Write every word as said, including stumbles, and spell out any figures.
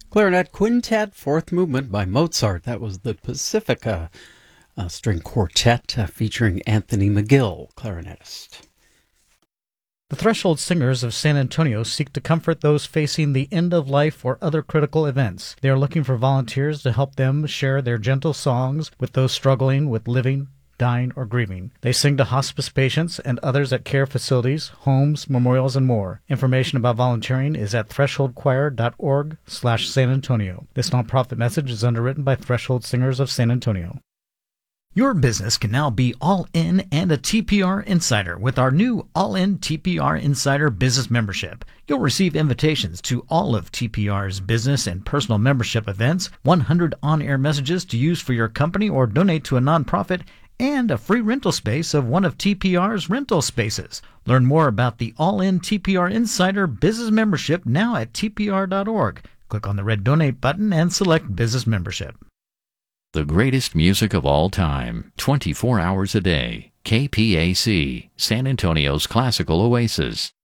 Clarinet Quintet, fourth movement by Mozart. That was the Pacifica uh, string quartet uh, featuring Anthony McGill, clarinetist. The Threshold Singers of San Antonio seek to comfort those facing the end of life or other critical events. They are looking for volunteers to help them share their gentle songs with those struggling with living, dying, or grieving. They sing to hospice patients and others at care facilities, homes, memorials, and more. Information about volunteering is at thresholdchoir.org slash San Antonio. This nonprofit message is underwritten by Threshold Singers of San Antonio. Your business can now be all-in and a T P R Insider with our new All-In T P R Insider Business Membership. You'll receive invitations to all of T P R's business and personal membership events, one hundred on-air messages to use for your company or donate to a nonprofit, and a free rental space of one of T P R's rental spaces. Learn more about the All-In T P R Insider Business Membership now at T P R dot org. Click on the red Donate button and select Business Membership. The greatest music of all time, twenty-four hours a day. K P A C, San Antonio's classical oasis.